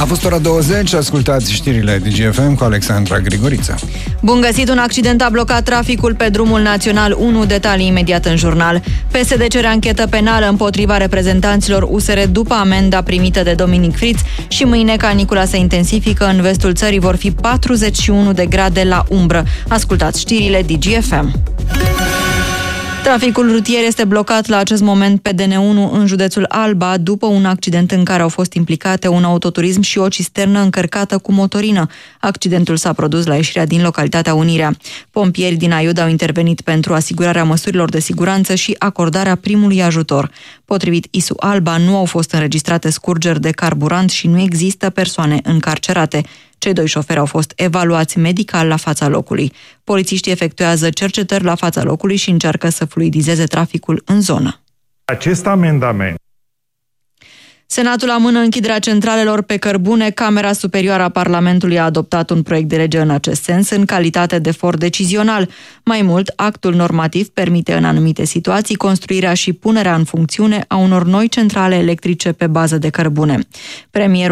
A fost ora 20, ascultați știrile DGFM cu Alexandra Grigorița. Bun găsit, un accident a blocat traficul pe drumul național 1, detalii imediat în jurnal. PSD cere anchetă penală împotriva reprezentanților USR după amenda primită de Dominic Friț și mâine canicula se intensifică, în vestul țării vor fi 41 de grade la umbră. Ascultați știrile DGFM. Traficul rutier este blocat la acest moment pe DN1 în județul Alba după un accident în care au fost implicate un autoturism și o cisternă încărcată cu motorină. Accidentul s-a produs la ieșirea din localitatea Unirea. Pompieri din Aiud au intervenit pentru asigurarea măsurilor de siguranță și acordarea primului ajutor. Potrivit ISU Alba, nu au fost înregistrate scurgeri de carburant și nu există persoane încarcerate. Cei 2 șoferi au fost evaluați medical la fața locului. Polițiștii efectuează cercetări la fața locului și încearcă să fluidizeze traficul în zonă. Acest amendament. Senatul amână închiderea centralelor pe cărbune. Camera Superioară a Parlamentului a adoptat un proiect de lege în acest sens în calitate de for decizional. Mai mult, actul normativ permite în anumite situații construirea și punerea în funcțiune a unor noi centrale electrice pe bază de cărbune. Premierul